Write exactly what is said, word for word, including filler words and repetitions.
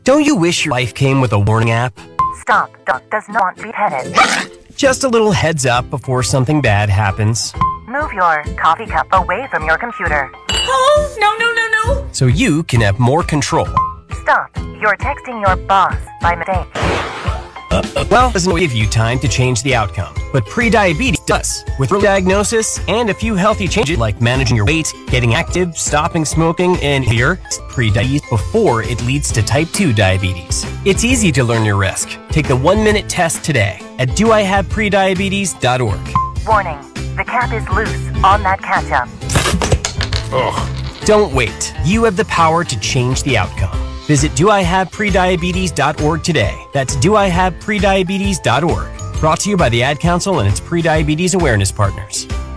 Don't you wish your life came with a warning app? Stop. Dog does not be petted. Just a little heads up before something bad happens. Move your coffee cup away from your computer. Oh, no, no, no, no. So you can have more control. Stop. You're texting your boss by mistake. Uh, uh, well, it doesn't give you time to change the outcome, but prediabetes does. With early diagnosis and a few healthy changes like managing your weight, getting active, stopping smoking, and here, prediabetes before it leads to type two diabetes. It's easy to learn your risk. Take the one-minute test today at do I have prediabetes dot org. Warning. The cap is loose on that ketchup. Ugh. Don't wait. You have the power to change the outcome. Visit do I have prediabetes dot org today. That's do I have prediabetes dot org. Brought to you by the Ad Council and its prediabetes awareness partners.